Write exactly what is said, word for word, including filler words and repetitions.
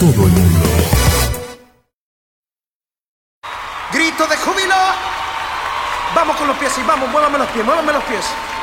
todo el mundo. Grito de júbilo. Vamos con los pies y vamos, muévame los pies, muévame los pies.